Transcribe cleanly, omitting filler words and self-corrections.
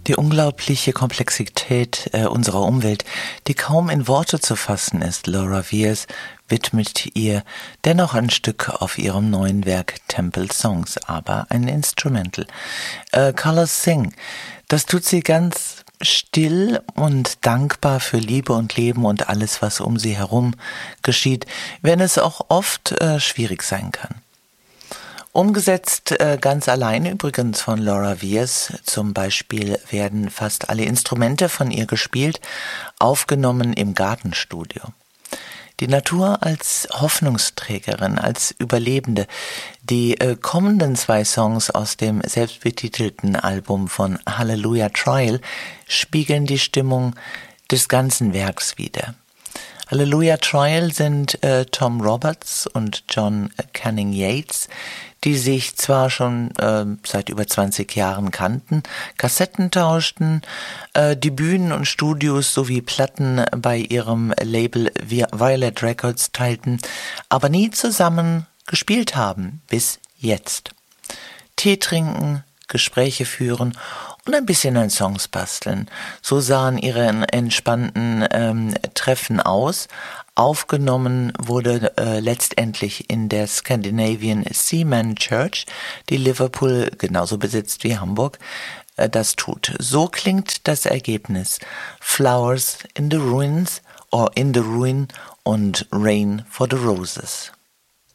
Die unglaubliche Komplexität unserer Umwelt, die kaum in Worte zu fassen ist, Laura Weirs widmet ihr dennoch ein Stück auf ihrem neuen Werk Temple Songs, aber ein Instrumental. Colors Sing, das tut sie ganz still und dankbar für Liebe und Leben und alles, was um sie herum geschieht, wenn es auch oft schwierig sein kann. Umgesetzt ganz allein übrigens von Laura Weirs. Zum Beispiel werden fast alle Instrumente von ihr gespielt, aufgenommen im Gartenstudio. Die Natur als Hoffnungsträgerin, als Überlebende. Die kommenden 2 Songs aus dem selbstbetitelten Album von Hallelujah Trial spiegeln die Stimmung des ganzen Werks wider. Hallelujah Trial sind Tom Roberts und John Canning Yates, die sich zwar schon seit über 20 Jahren kannten, Kassetten tauschten, die Bühnen und Studios sowie Platten bei ihrem Label Violet Records teilten, aber nie zusammen gespielt haben, bis jetzt. Tee trinken, Gespräche führen und ein bisschen an Songs basteln. So sahen ihre entspannten Treffen aus. Aufgenommen wurde letztendlich in der Scandinavian Seaman Church, die Liverpool genauso besitzt wie Hamburg das tut. So klingt das Ergebnis. Flowers in the Ruins or in the Ruin und Rain for the Roses.